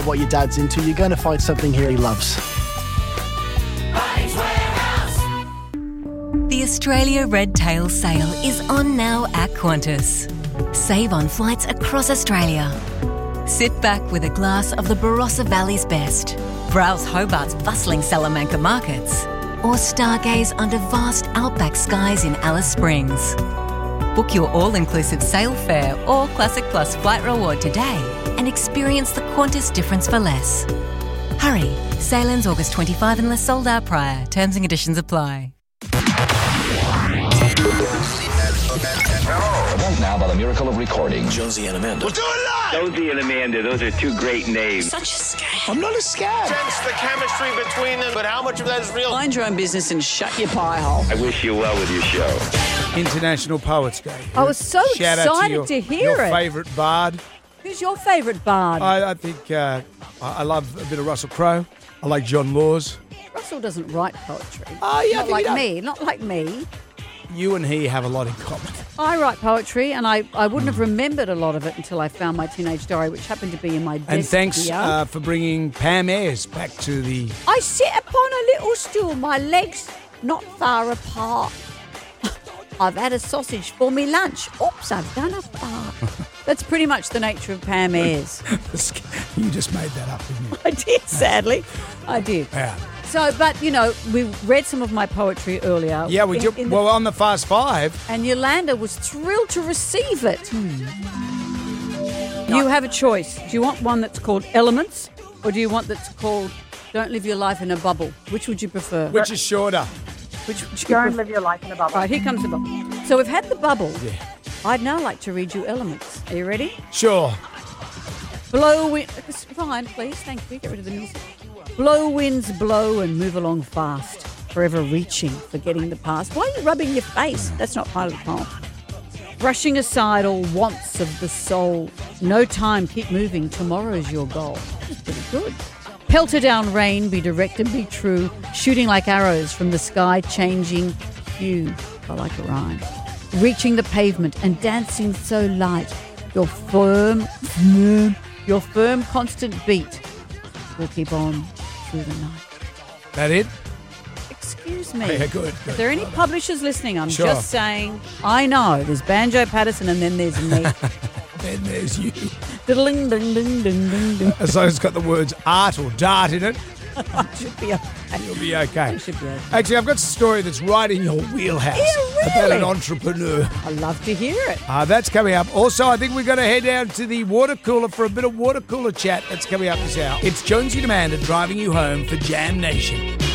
what your dad's into, you're going to find something here he loves. The Australia Red Tail Sale is on now at Qantas. Save on flights across Australia. Sit back with a glass of the Barossa Valley's best. Browse Hobart's bustling Salamanca markets. Or stargaze under vast outback skies in Alice Springs. Book your all-inclusive sail fare or Classic Plus flight reward today and experience the Qantas difference for less. Hurry, sail ends August 25 unless sold out prior. Terms and conditions apply. Now, by the miracle of recording, Josie and Amanda. We'll do it live! Josie and Amanda, those are two great names. Such a scam. I'm not a scab. Sense the chemistry between them, but how much of that is real? Mind your own business and shut your pie hole. I wish you well with your show. International Poets Day. I was so Shout out excited to hear your it. favourite bard. Who's your favourite bard? I think I love a bit of Russell Crowe. I like John Laws. Russell doesn't write poetry. Oh, yeah, Not like me. Not like me. You and he have a lot in common. I write poetry, and I wouldn't have remembered a lot of it until I found my teenage diary, which happened to be in my desk. And thanks here. for bringing Pam Ayres back to the... I sit upon a little stool, my legs not far apart. I've had a sausage for me lunch. Oops, I've done a fart. That's pretty much the nature of Pam Ayres. You just made that up, didn't you? I did, sadly. I did. Yeah. So, but, you know, we read some of my poetry earlier. Yeah, we did. Well, on the Fast Five. And Yolanda was thrilled to receive it. You have a choice. Do you want one that's called Elements, or do you want that's called Don't Live Your Life in a Bubble? Which would you prefer? Which is shorter? Which would you Don't live your life in a bubble. Right, here comes the bubble. So we've had the bubble. Yeah. I'd now like to read you Elements. Are you ready? Sure. Blow wind. Fine, please. Thank you. Get rid of the music. Blow winds blow and move along fast, forever reaching, forgetting the past. Why are you rubbing your face? That's not part of the poem. Brushing aside all wants of the soul. No time, keep moving. Tomorrow's your goal. That's pretty good. Pelter down rain, be direct and be true. Shooting like arrows from the sky, changing hue. I like a rhyme. Reaching the pavement and dancing so light. Your firm, constant beat will keep on through the night. That it? Excuse me. Yeah, good. Are there any publishers listening? I'm Sure. just saying, I know. There's Banjo Patterson and then there's me. Then there's you. Diddling, ding, ding, ding, ding, ding. As long as it's got the words art or dart in it, Should be okay. you'll be okay. Should be okay. Actually, I've got a story that's right in your wheelhouse. Yeah, About really? an entrepreneur. I love to hear it. That's coming up. Also, I think we're going to head down to the water cooler for a bit of water cooler chat. That's coming up this hour. It's Jonesy and Amanda driving you home for Jam Nation.